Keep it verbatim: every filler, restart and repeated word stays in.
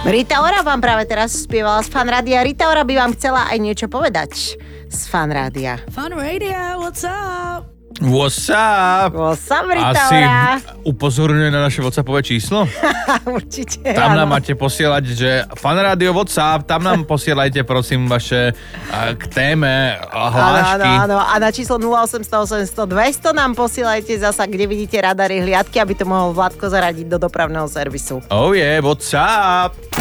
Rita Ora vám práve teraz spievala z Fan Rádia. Rita Ora by vám chcela aj niečo povedať z Fan Rádia. Fan Radio, what's up? What's up? What's up, Rita Asi Ora? upozorňuje na naše WhatsAppové číslo? Určite, Tam áno. nám máte posielať, že Fan Rádio WhatsApp, tam nám posielajte prosím vaše a, k téme a hlášky. Áno, áno, áno. A na číslo nula osem nula osem nula nula dvesto nám posielajte zasa, kde vidíte radary hliadky, aby to mohol Vládko zaradiť do dopravného servisu. Oh yeah, what's up?